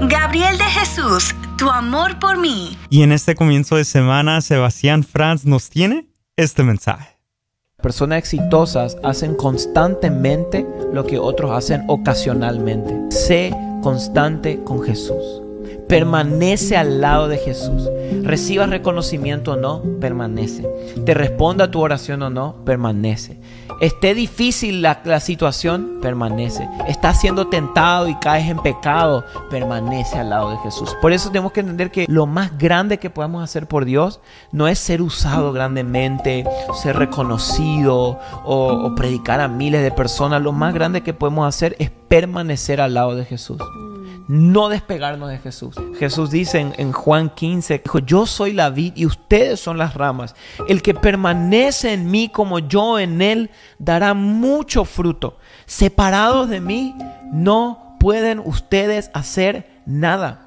Gabriel de Jesús, tu amor por mí. Y en este comienzo de semana, Sebastián Franz nos tiene este mensaje. Personas exitosas hacen constantemente lo que otros hacen ocasionalmente. Sé constante con Jesús. Permanece al lado de Jesús. Recibas reconocimiento o no, permanece. Te responda tu oración o no, permanece. Esté difícil la situación, permanece. Estás siendo tentado y caes en pecado, permanece al lado de Jesús. Por eso tenemos que entender que lo más grande que podemos hacer por Dios no es ser usado grandemente, ser reconocido o predicar a miles de personas. Lo más grande que podemos hacer es permanecer al lado de Jesús. No despegarnos de Jesús. Jesús dice en Juan 15, dijo, yo soy la vid y ustedes son las ramas. El que permanece en mí como yo en él, dará mucho fruto. Separados de mí, no pueden ustedes hacer nada.